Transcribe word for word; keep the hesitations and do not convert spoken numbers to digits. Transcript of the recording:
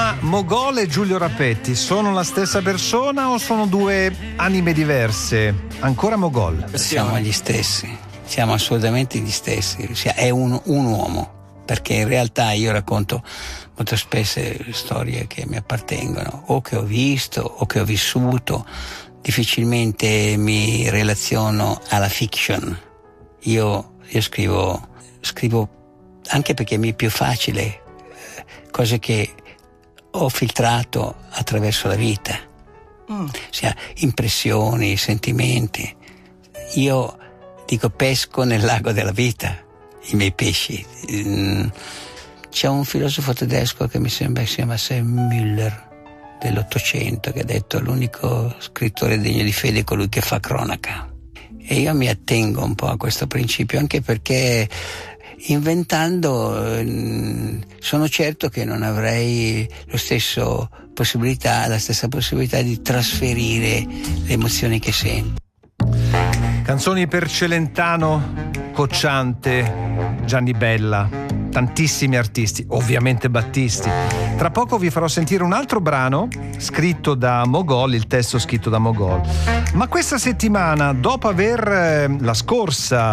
Ma Mogol e Giulio Rapetti sono la stessa persona o sono due anime diverse? Ancora Mogol. Siamo gli stessi, siamo assolutamente gli stessi, è un, un uomo, perché in realtà io racconto molto spesso storie che mi appartengono, o che ho visto o che ho vissuto. Difficilmente mi relaziono alla fiction. Io, io scrivo, scrivo anche perché mi è più facile eh, cose che ho filtrato attraverso la vita, mm. ossia impressioni, sentimenti. Io dico pesco nel lago della vita i miei pesci. C'è un filosofo tedesco che mi sembra si chiamasse Müller dell'Ottocento che ha detto l'unico scrittore degno di fede è colui che fa cronaca, e io mi attengo un po' a questo principio, anche perché inventando sono certo che non avrei lo stesso possibilità, la stessa possibilità di trasferire le emozioni che sento. Canzoni per Celentano, Cocciante, Gianni Bella, tantissimi artisti, ovviamente Battisti. Tra poco vi farò sentire un altro brano scritto da Mogol, il testo scritto da Mogol. Ma questa settimana, dopo aver la scorsa